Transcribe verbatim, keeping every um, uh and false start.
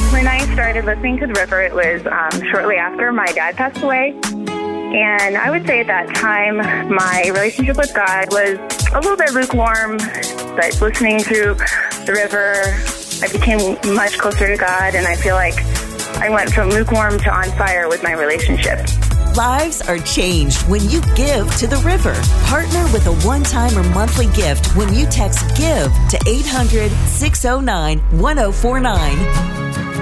When I started listening to The River, it was um, shortly after my dad passed away. And I would say at that time, my relationship with God was a little bit lukewarm, but listening to The River, I became much closer to God, and I feel like I went from lukewarm to on fire with my relationship. Lives are changed when you give to The River. Partner with a one-time or monthly gift when you text GIVE to eight hundred, six oh nine, one oh four nine.